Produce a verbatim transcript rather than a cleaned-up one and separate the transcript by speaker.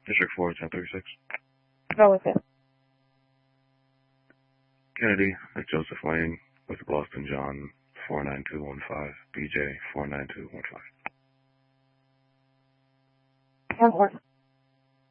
Speaker 1: District four, ten thirty-six.
Speaker 2: Go with it.
Speaker 1: Kennedy, like Joseph Wayne, with Boston John, four nine two one five, B J, four nine two one five.
Speaker 2: One more.